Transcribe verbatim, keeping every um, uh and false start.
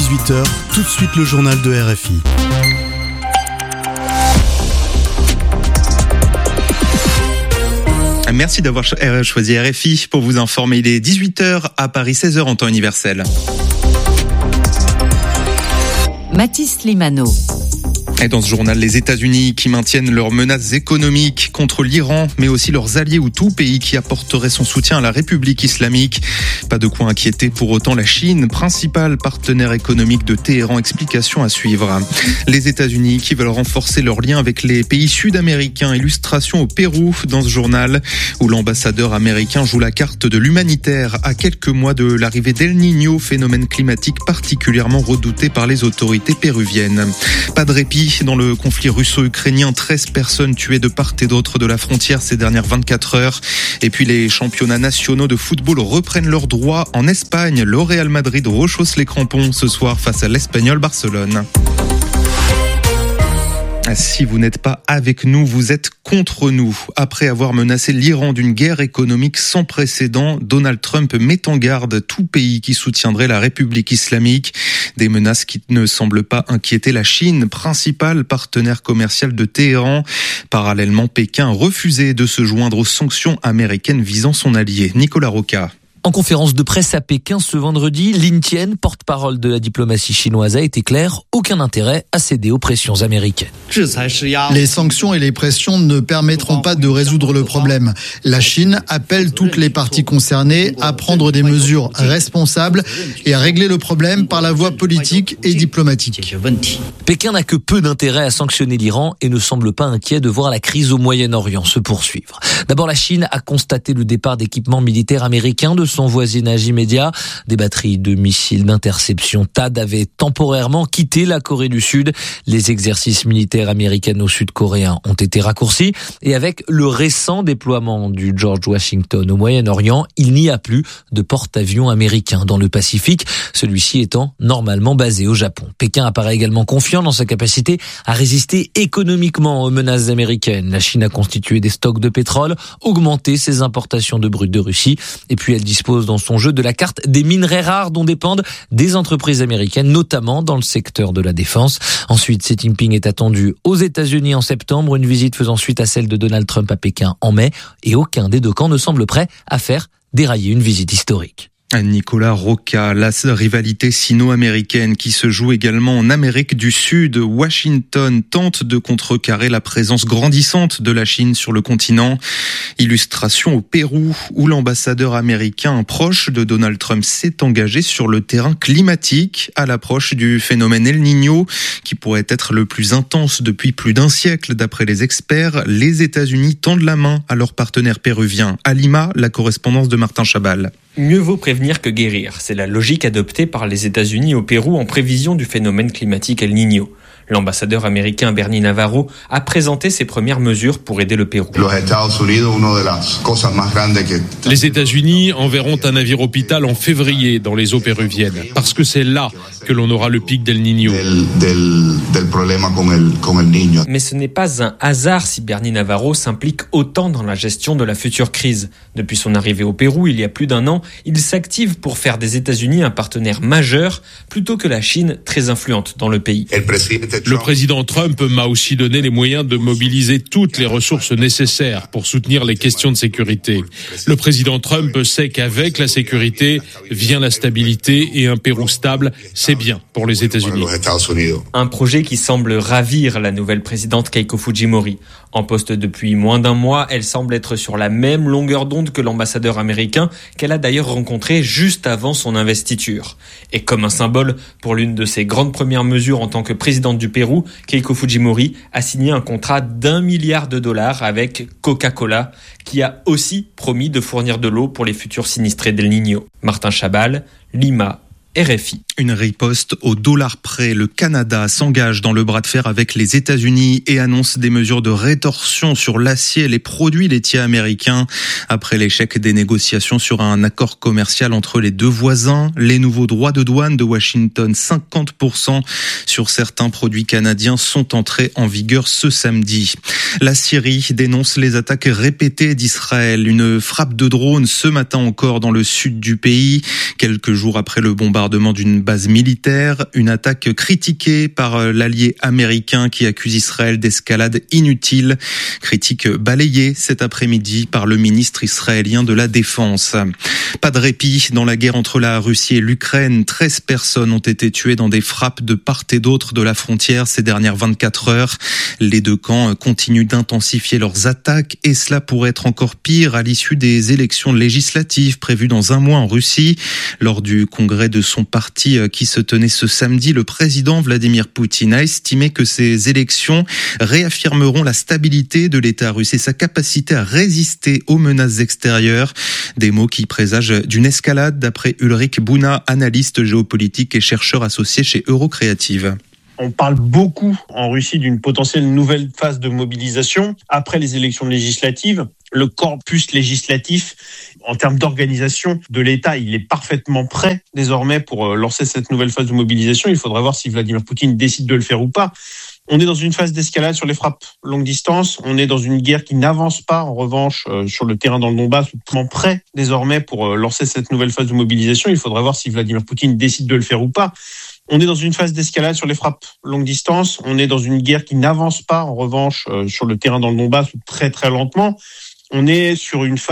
dix-huit heures, tout de suite le journal de R F I. Merci d'avoir choisi R F I pour vous informer. Il est dix-huit heures à Paris, seize heures en temps universel. Mathis Limano. Et dans ce journal, les États-Unis qui maintiennent leurs menaces économiques contre l'Iran, mais aussi leurs alliés ou tout pays qui apporterait son soutien à la République islamique. Pas de quoi inquiéter pour autant la Chine, principal partenaire économique de Téhéran. Explication à suivre. Les États-Unis qui veulent renforcer leurs liens avec les pays sud-américains. Illustration au Pérou dans ce journal où l'ambassadeur américain joue la carte de l'humanitaire à quelques mois de l'arrivée d'El Niño, phénomène climatique particulièrement redouté par les autorités péruviennes. Pas de répit dans le conflit russo-ukrainien, treize personnes tuées de part et d'autre de la frontière ces dernières vingt-quatre heures. Et puis les championnats nationaux de football reprennent leurs droits en Espagne. Le Real Madrid rechausse les crampons ce soir face à l'Espagnol Barcelone. Si vous n'êtes pas avec nous, vous êtes contre nous. Après avoir menacé l'Iran d'une guerre économique sans précédent, Donald Trump met en garde tout pays qui soutiendrait la République islamique. Des menaces qui ne semblent pas inquiéter la Chine, principal partenaire commercial de Téhéran. Parallèlement, Pékin a refusé de se joindre aux sanctions américaines visant son allié. Nicolas Roca. En conférence de presse à Pékin ce vendredi, Lin Tian, porte-parole de la diplomatie chinoise, a été clair, aucun intérêt à céder aux pressions américaines. Les sanctions et les pressions ne permettront pas de résoudre le problème. La Chine appelle toutes les parties concernées à prendre des mesures responsables et à régler le problème par la voie politique et diplomatique. Pékin n'a que peu d'intérêt à sanctionner l'Iran et ne semble pas inquiet de voir la crise au Moyen-Orient se poursuivre. D'abord, la Chine a constaté le départ d'équipements militaires américains de son voisinage immédiat. Des batteries de missiles d'interception T A D avaient temporairement quitté la Corée du Sud. Les exercices militaires américano-sud-coréens ont été raccourcis et avec le récent déploiement du George Washington au Moyen-Orient, il n'y a plus de porte-avions américains dans le Pacifique, celui-ci étant normalement basé au Japon. Pékin apparaît également confiant dans sa capacité à résister économiquement aux menaces américaines. La Chine a constitué des stocks de pétrole, augmenté ses importations de brut de Russie et puis elle dispose dans son jeu de la carte des minerais rares dont dépendent des entreprises américaines, notamment dans le secteur de la défense. Ensuite, Xi Jinping est attendu aux États-Unis en septembre, une visite faisant suite à celle de Donald Trump à Pékin en mai, et aucun des deux camps ne semble prêt à faire dérailler une visite historique. Nicolas Roca, la rivalité sino-américaine qui se joue également en Amérique du Sud. Washington tente de contrecarrer la présence grandissante de la Chine sur le continent. Illustration au Pérou, où l'ambassadeur américain proche de Donald Trump s'est engagé sur le terrain climatique à l'approche du phénomène El Niño, qui pourrait être le plus intense depuis plus d'un siècle. D'après les experts, les États-Unis tendent la main à leurs partenaires péruviens. À Lima, la correspondance de Martin Chabal. Mieux vaut prévenir que guérir. C'est la logique adoptée par les États-Unis au Pérou en prévision du phénomène climatique El Niño. L'ambassadeur américain Bernie Navarro a présenté ses premières mesures pour aider le Pérou. Les États-Unis enverront un navire hôpital en février dans les eaux péruviennes, parce que c'est là que l'on aura le pic d'El Niño. Mais ce n'est pas un hasard si Bernie Navarro s'implique autant dans la gestion de la future crise. Depuis son arrivée au Pérou il y a plus d'un an, il s'active pour faire des États-Unis un partenaire majeur, plutôt que la Chine très influente dans le pays. Le président Trump m'a aussi donné les moyens de mobiliser toutes les ressources nécessaires pour soutenir les questions de sécurité. Le président Trump sait qu'avec la sécurité vient la stabilité et un Pérou stable, c'est bien pour les États-Unis. Un projet qui semble ravir la nouvelle présidente Keiko Fujimori. En poste depuis moins d'un mois, elle semble être sur la même longueur d'onde que l'ambassadeur américain, qu'elle a d'ailleurs rencontré juste avant son investiture. Et comme un symbole pour l'une de ses grandes premières mesures en tant que présidente du Pérou, Keiko Fujimori a signé un contrat d'un milliard de dollars avec Coca-Cola, qui a aussi promis de fournir de l'eau pour les futurs sinistrés d'El Niño. Martin Chabal, Lima, R F I. Une riposte au dollar près. Le Canada s'engage dans le bras de fer avec les États-Unis et annonce des mesures de rétorsion sur l'acier et les produits laitiers américains. Après l'échec des négociations sur un accord commercial entre les deux voisins, les nouveaux droits de douane de Washington, cinquante pour cent sur certains produits canadiens, sont entrés en vigueur ce samedi. La Syrie dénonce les attaques répétées d'Israël. Une frappe de drone ce matin encore dans le sud du pays, quelques jours après le bombardement bombardement d'une base militaire, une attaque critiquée par l'allié américain qui accuse Israël d'escalade inutile. Critique balayée cet après-midi par le ministre israélien de la Défense. Pas de répit dans la guerre entre la Russie et l'Ukraine. treize personnes ont été tuées dans des frappes de part et d'autre de la frontière ces dernières vingt-quatre heures. Les deux camps continuent d'intensifier leurs attaques et cela pourrait être encore pire à l'issue des élections législatives prévues dans un mois en Russie. Lors du congrès de son parti qui se tenait ce samedi, le président Vladimir Poutine a estimé que ces élections réaffirmeront la stabilité de l'État russe et sa capacité à résister aux menaces extérieures. Des mots qui présagent d'une escalade d'après Ulrich Buna, analyste géopolitique et chercheur associé chez Eurocreative. On parle beaucoup en Russie d'une potentielle nouvelle phase de mobilisation après les élections législatives. Le corpus législatif, en termes d'organisation de l'État, il est parfaitement prêt désormais pour lancer cette nouvelle phase de mobilisation. Il faudra voir si Vladimir Poutine décide de le faire ou pas. On est dans une phase d'escalade sur les frappes longue distance. On est dans une guerre qui n'avance pas, en revanche, euh, sur le terrain dans le Donbass, prêt désormais pour euh, lancer cette nouvelle phase de mobilisation. Il faudra voir si Vladimir Poutine décide de le faire ou pas. On est dans une phase d'escalade sur les frappes longue distance. On est dans une guerre qui n'avance pas, en revanche, euh, sur le terrain dans le Donbass, très très lentement. On est sur une phase